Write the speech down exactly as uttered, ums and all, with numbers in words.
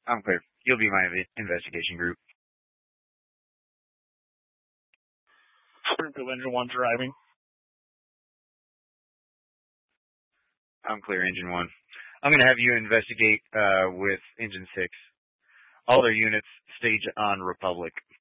I'm clear. You'll be my inve- investigation group. Springfield Engine one driving. I'm clear, Engine one. I'm going to have you investigate uh, with Engine six. All their units stage on Republic.